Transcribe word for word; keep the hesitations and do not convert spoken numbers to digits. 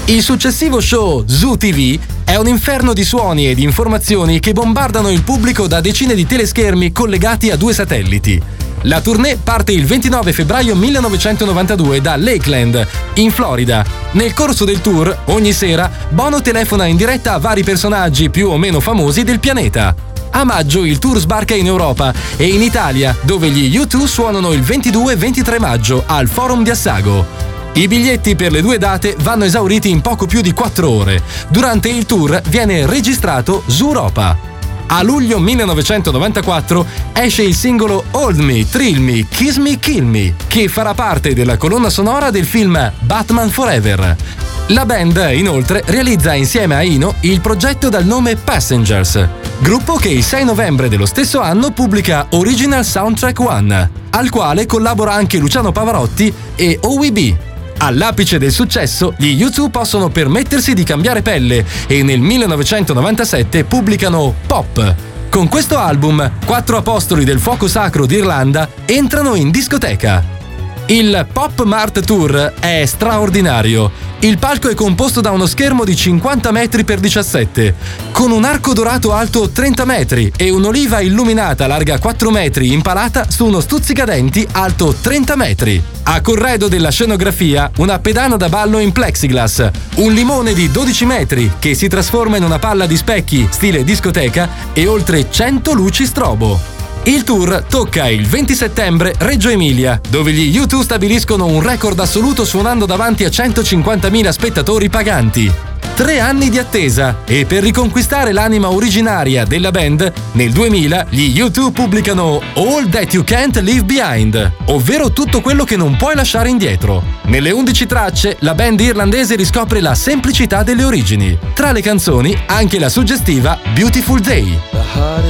Il successivo show Zoo ti vu è un inferno di suoni e di informazioni che bombardano il pubblico da decine di teleschermi collegati a due satelliti. La tournée parte il ventinove febbraio millenovecentonovantadue da Lakeland, in Florida. Nel corso del tour, ogni sera, Bono telefona in diretta a vari personaggi più o meno famosi del pianeta. A maggio il tour sbarca in Europa e in Italia, dove gli U due suonano il ventidue e ventitré maggio al Forum di Assago. I biglietti per le due date vanno esauriti in poco più di quattro ore. Durante il tour viene registrato Zooropa. A luglio millenovecentonovantaquattro esce il singolo Hold Me, Thrill Me, Kiss Me, Kill Me, che farà parte della colonna sonora del film Batman Forever. La band, inoltre, realizza insieme a Eno il progetto dal nome Passengers, gruppo che il sei novembre dello stesso anno pubblica Original Soundtrack One, al quale collabora anche Luciano Pavarotti e O W B. All'apice del successo, gli U due possono permettersi di cambiare pelle e nel millenovecentonovantasette pubblicano Pop. Con questo album, quattro apostoli del fuoco sacro d'Irlanda entrano in discoteca. Il Pop Mart Tour è straordinario. Il palco è composto da uno schermo di cinquanta metri per diciassette, con un arco dorato alto trenta metri e un'oliva illuminata larga quattro metri impalata su uno stuzzicadenti alto trenta metri. A corredo della scenografia, una pedana da ballo in plexiglass, un limone di dodici metri che si trasforma in una palla di specchi stile discoteca e oltre cento luci strobo. Il tour tocca il venti settembre Reggio Emilia, dove gli U due stabiliscono un record assoluto suonando davanti a centocinquantamila spettatori paganti. Tre anni di attesa e per riconquistare l'anima originaria della band, nel duemila gli U due pubblicano All That You Can't Leave Behind, ovvero tutto quello che non puoi lasciare indietro. Nelle undici tracce, la band irlandese riscopre la semplicità delle origini. Tra le canzoni, anche la suggestiva Beautiful Day.